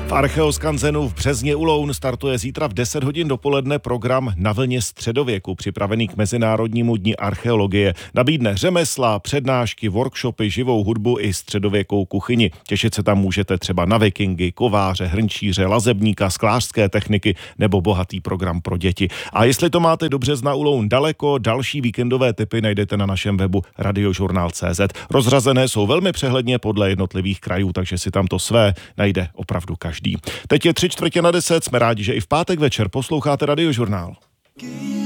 V Archeoskanzenu v Březně u Loun startuje zítra v 10 hodin dopoledne program Na vlně středověku, připravený k Mezinárodnímu dni archeologie. Nabídne řemesla, přednášky, workshopy, živou hudbu i středověkou kuchyni. Těšit se tam můžete třeba na vikingy, kováře, hrnčíře, lazebníka, sklářské techniky nebo bohatý program pro děti. A jestli to máte do Března u Loun daleko, další víkendové tipy najdete na našem webu radiožurnál.cz. Rozřazené jsou velmi přehledně podle jednotlivých krajů, takže si tam to své najde opravdu každý. Teď je 9:45, jsme rádi, že i v pátek večer posloucháte Radiožurnál.